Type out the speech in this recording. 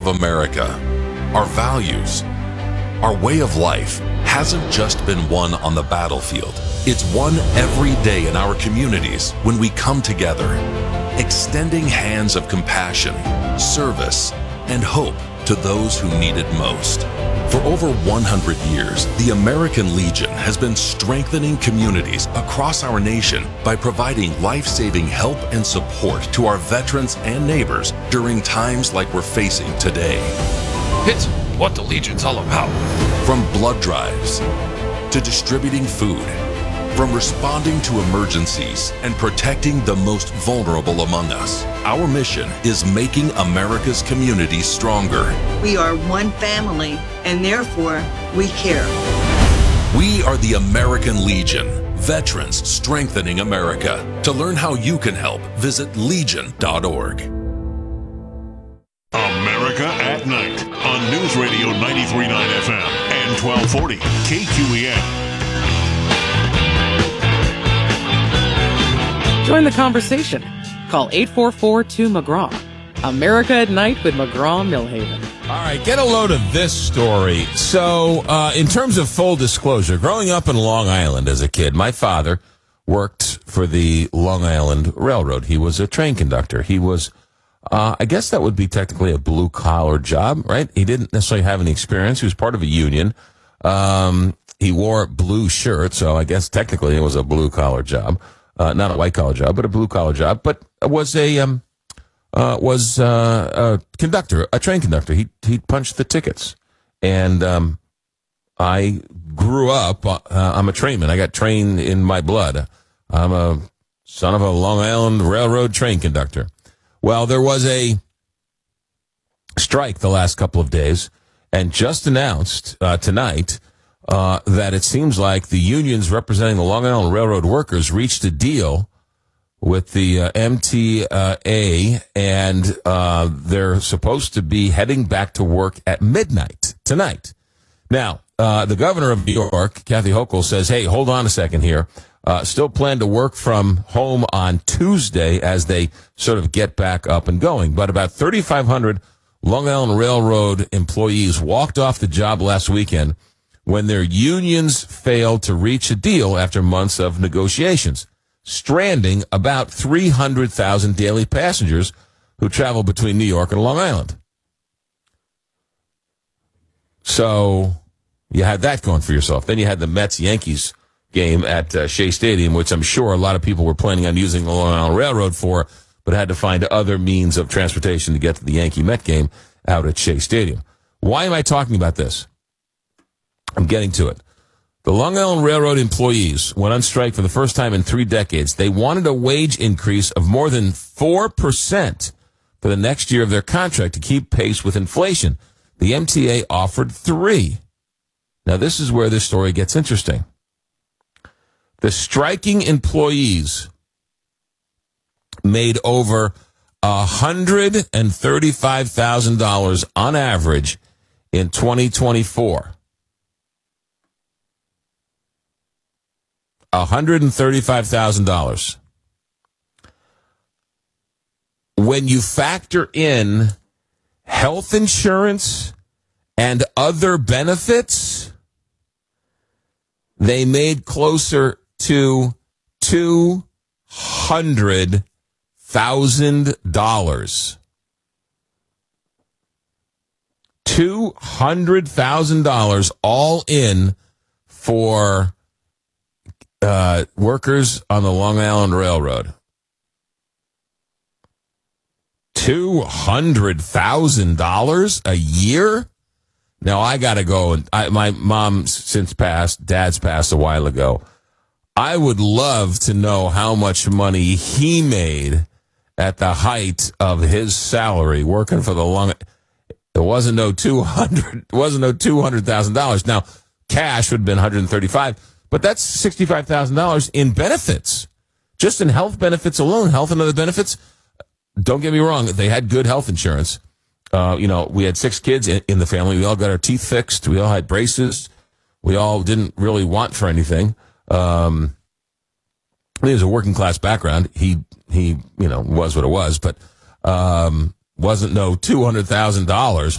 America, our values, our way of life hasn't just been won on the battlefield. It's won every day in our communities when we come together, extending hands of compassion, service, and hope to those who need it most. For over 100 years, the American Legion has been strengthening communities across our nation by providing life-saving help and support to our veterans and neighbors during times like we're facing today. It's what the Legion's all about. From blood drives to distributing food, from responding to emergencies and protecting the most vulnerable among us, our mission is making America's communities stronger. We are one family, and therefore we care. We are the American Legion, veterans strengthening America. To learn how you can help, visit legion.org. America at Night on News Radio 93.9 FM and 1240 KQEN. Join the conversation. Call 844-2-McGraw. America at Night with McGraw-Millhaven. All right, get a load of this story. So, in terms of full disclosure, growing up in Long Island as a kid, my father worked for the Long Island Railroad. He was a train conductor. He was, I guess that would be technically a blue-collar job, right? He didn't necessarily have any experience. He was part of a union. He wore blue shirts, so I guess technically it was a blue-collar job. Not a white-collar job, but a blue-collar job. But was a conductor, a train conductor. He punched the tickets. And I grew up, I'm a trainman. I got train in my blood. I'm a son of a Long Island Railroad train conductor. Well, there was a strike the last couple of days, and just announced tonight that it seems like the unions representing the Long Island Railroad workers reached a deal with the MTA, and they're supposed to be heading back to work at midnight tonight. Now, the governor of New York, Kathy Hochul, says, hey, hold on a second here. Still plan to work from home on Tuesday as they sort of get back up and going. But about 3,500 Long Island Railroad employees walked off the job last weekend when their unions failed to reach a deal after months of negotiations, stranding about 300,000 daily passengers who travel between New York and Long Island. So you had that going for yourself. Then you had the Mets-Yankees game at Shea Stadium, which I'm sure a lot of people were planning on using the Long Island Railroad for, but had to find other means of transportation to get to the Yankee-Met game out at Shea Stadium. Why am I talking about this? I'm getting to it. The Long Island Railroad employees went on strike for the first time in 3 decades. They wanted a wage increase of more than 4% for the next year of their contract to keep pace with inflation. The MTA offered 3%. Now, this is where this story gets interesting. The striking employees made over $135,000 on average in 2024. $135,000. When you factor in health insurance and other benefits, they made closer to $200,000. $200,000 all in for workers on the Long Island Railroad. $200,000 a year? Now, I got to go. My mom since passed, dad's passed a while ago. I would love to know how much money he made at the height of his salary working for the Long. It wasn't no $200,000. Now, cash would have been $135,000, but that's $65,000 in benefits, just in health benefits alone, health and other benefits. Don't get me wrong; they had good health insurance. We had 6 kids in the family. We all got our teeth fixed. We all had braces. We all didn't really want for anything. He has a working class background. He was what it was, but wasn't no $200,000